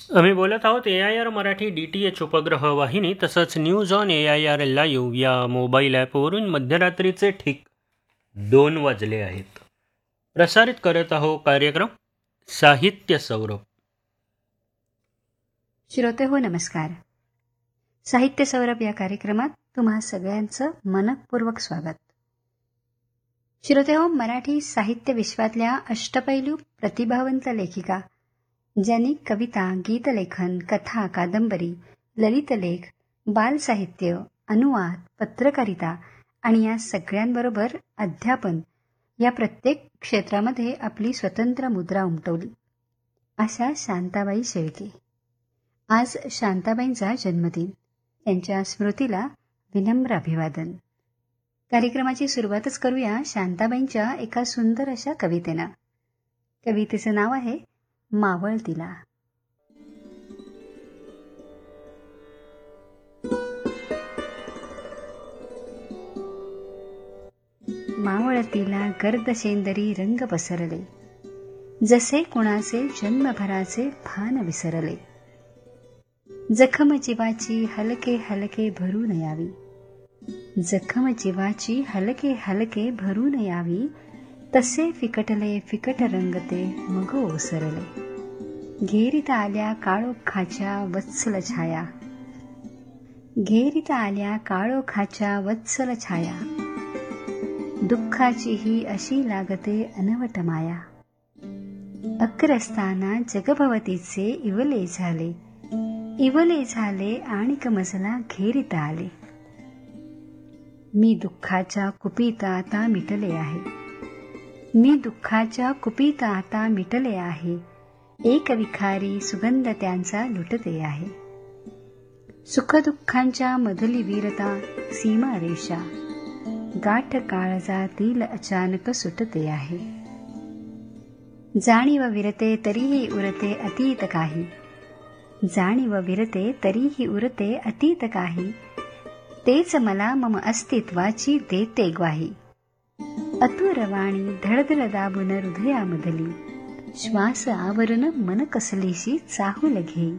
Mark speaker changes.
Speaker 1: आम्ही बोलत आहोत AIR मराठी DTH उपग्रह वाहिनी तसंच न्यूज ऑन AIR लाईव्ह या मोबाईल ॲपवरून मध्यरात्रीचे ठीक 2 वाजले आहेत. प्रसारित करत आहोत कार्यक्रम साहित्य सौरभ.
Speaker 2: श्रोते हो नमस्कार. साहित्य सौरभ या कार्यक्रमात तुम्हा सगळ्यांचं मनपूर्वक स्वागत. श्रोते हो, मराठी साहित्य विश्वातल्या अष्टपैलू प्रतिभावंत लेखिका ज्यांनी कविता, गीतलेखन, कथा, कादंबरी, ललितलेख, बालसाहित्य, अनुवाद, पत्रकारिता आणि या सगळ्यांबरोबर अध्यापन या प्रत्येक क्षेत्रामध्ये आपली स्वतंत्र मुद्रा उमटवली अशा शांताबाई शेळके. आज शांताबाईंचा जन्मदिन. त्यांच्या स्मृतीला विनम्र अभिवादन. कार्यक्रमाची सुरुवातच करूया शांताबाईंच्या एका सुंदर अशा कवितेनं. कवितेचं नाव आहे मावळतीला. मावळतीला गर्द शेंदरी रंग पसरले, जसे कुणाचे जन्मभराचे भान विसरले. जखम जीवाची हलके हलके भरून यावी, जखम जीवाची हलके हलके भरून यावी, तसे फिकटले फिकट रंगते मग ओसरले. घेरीत आल्या काळोखाच्या वत्सल छाया, घेरीत आल्या काळोखाच्या वत्सल छाया, दुःखाची ही अशी लागते अनवट माया. अक्रस्ताना जगभवतीचे इवले झाले, इवले झाले आणिक मजला घेरीत आले. मी दुःखाच्या कुपीत आता मिटले आहे, मी दुःखाच्या कुपीत आता मिटले आहे. एक विखारी सुगंध त्यांचा लुटते आहे. सुखदुःखांच्या मधली वीरता सीमा रेषा, गाठ काळजातील अचानक सुटते आहे. जाणीव विरते तरीही उरते अतीत काही, जाणीव विरते तरीही उरते अतीत काही. तेच मला मम अस्तित्वाची देते ग्वाही. अतुरवाणी धडधड दाबून हृदयामधली, श्वास आवरून मन कसलीशी चाहूल घेई.